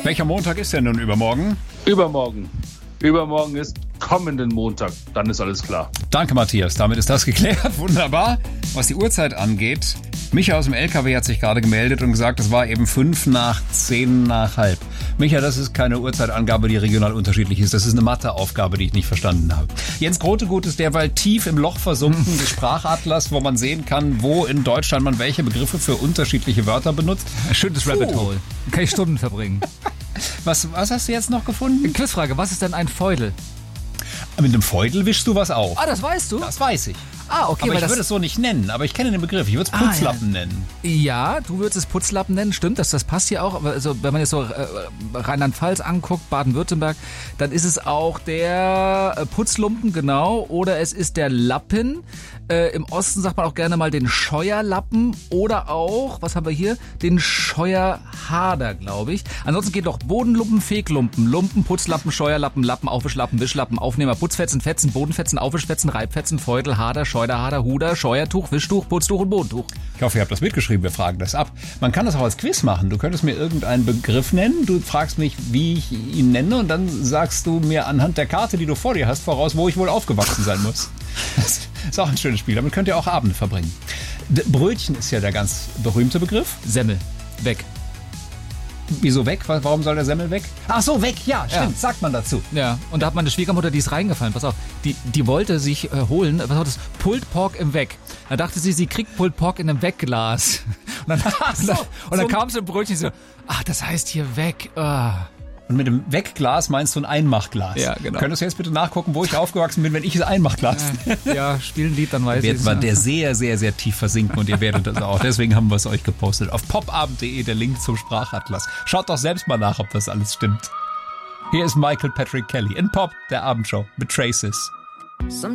Welcher Montag ist denn nun übermorgen? Übermorgen. Übermorgen ist kommenden Montag. Dann ist alles klar. Danke, Matthias. Damit ist das geklärt. Wunderbar. Was die Uhrzeit angeht, Micha aus dem LKW hat sich gerade gemeldet und gesagt, es war eben 5 nach 10 nach halb. Micha, das ist keine Uhrzeitangabe, die regional unterschiedlich ist. Das ist eine Matheaufgabe, die ich nicht verstanden habe. Jens Grotegut ist derweil tief im Loch versunken des Sprachatlas, wo man sehen kann, wo in Deutschland man welche Begriffe für unterschiedliche Wörter benutzt. Schönes Rabbit Hole. Kann ich Stunden verbringen. Was hast du jetzt noch gefunden? Quizfrage, was ist denn ein Feudel? Mit einem Feudel wischst du was auf. Ah, das weißt du? Das weiß ich. Ah, okay. Aber ich würde es so nicht nennen, aber ich kenne den Begriff. Ich würde es Putzlappen nennen. Ja, du würdest es Putzlappen nennen, stimmt, das passt hier auch. Also, wenn man jetzt so Rheinland-Pfalz anguckt, Baden-Württemberg, dann ist es auch der Putzlumpen, genau, oder es ist der Lappen. Im Osten sagt man auch gerne mal den Scheuerlappen oder auch, was haben wir hier, den Scheuerhader, glaube ich. Ansonsten geht noch Bodenlumpen, Feglumpen, Lumpen, Putzlappen, Scheuerlappen, Lappen, Aufwischlappen, Wischlappen, Aufnehmer, Putzfetzen, Fetzen, Bodenfetzen, Aufwischfetzen, Reibfetzen, Feudel, Hader, Scheuderhader, Huder, Scheuertuch, Wischtuch, Putztuch und Bodentuch. Ich hoffe, ihr habt das mitgeschrieben, wir fragen das ab. Man kann das auch als Quiz machen. Du könntest mir irgendeinen Begriff nennen, du fragst mich, wie ich ihn nenne und dann sagst du mir anhand der Karte, die du vor dir hast, voraus, wo ich wohl aufgewachsen sein muss. Das ist auch ein schönes Spiel, damit könnt ihr auch Abende verbringen. Brötchen ist ja der ganz berühmte Begriff. Semmel, weg. Wieso weg? Warum soll der Semmel weg? Ach so, weg, ja, stimmt, ja. Sagt man dazu. Ja, und da hat meine Schwiegermutter, die ist reingefallen, pass auf, die wollte sich holen, was war das? Pulled Pork im Weg. Da dachte sie kriegt Pulled Pork in einem Wegglas. Und dann kam sie im Brötchen so, ach, das heißt hier weg. Und mit dem Wegglas meinst du ein Einmachglas. Ja, genau. Könntest du jetzt bitte nachgucken, wo ich aufgewachsen bin, wenn ich das Einmachglas Ja, spielen ein Lied, dann weiß ich es. Wird der sehr, sehr, sehr tief versinken und ihr werdet das auch. Deswegen haben wir es euch gepostet. Auf popabend.de der Link zum Sprachatlas. Schaut doch selbst mal nach, ob das alles stimmt. Hier ist Michael Patrick Kelly in Pop, der Abendshow mit Traces.